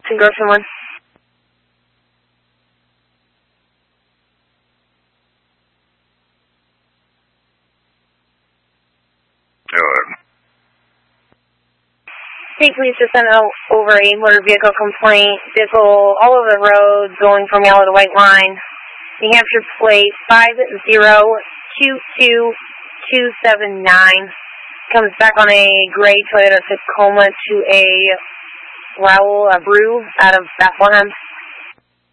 St. Grocery 1. State Police just sent over a motor vehicle complaint. Vehicle all over the road going from yellow to white line. New Hampshire plate 5022279. Comes back on a gray Toyota Tacoma to a Raoul Abreu out of Bethlehem.